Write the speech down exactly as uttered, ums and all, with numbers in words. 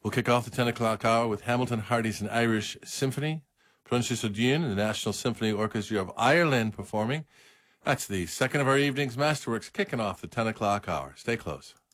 We'll kick off the ten o'clock hour with Hamilton Hardy's and Irish Symphony, Prunchas O'Dean and the National Symphony Orchestra of Ireland performing. That's the second of our evening's masterworks, kicking off the ten o'clock hour. Stay close.